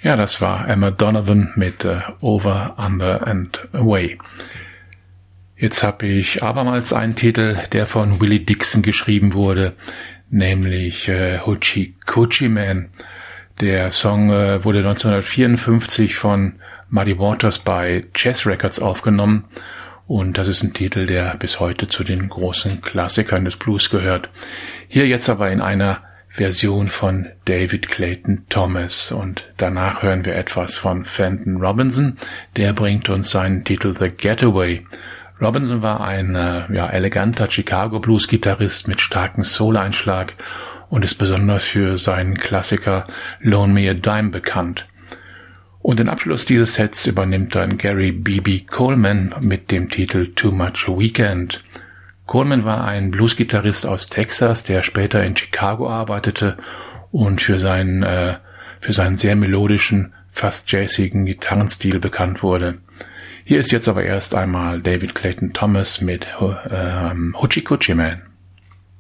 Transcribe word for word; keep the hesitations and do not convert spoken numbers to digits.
Ja, das war Emma Donovan mit äh, Over, Under and Away. Jetzt habe ich abermals einen Titel, der von Willie Dixon geschrieben wurde, nämlich äh, Hoochie Coochie Man. Der Song äh, wurde neunzehnhundertvierundfünfzig von Muddy Waters bei Chess Records aufgenommen und das ist ein Titel, der bis heute zu den großen Klassikern des Blues gehört. Hier jetzt aber in einer Version von David Clayton Thomas und danach hören wir etwas von Fenton Robinson, der bringt uns seinen Titel The Getaway. Robinson war ein äh, ja, eleganter Chicago-Blues-Gitarrist mit starkem Soul-Einschlag und ist besonders für seinen Klassiker Loan Me a Dime bekannt. Und den Abschluss dieses Sets übernimmt dann Gary B B Coleman mit dem Titel Too Much Weekend. Coleman war ein Blues-Gitarrist aus Texas, der später in Chicago arbeitete und für seinen, äh, für seinen sehr melodischen, fast jazzigen Gitarrenstil bekannt wurde. Hier ist jetzt aber erst einmal David Clayton Thomas mit äh, Hoochie Coochie Man.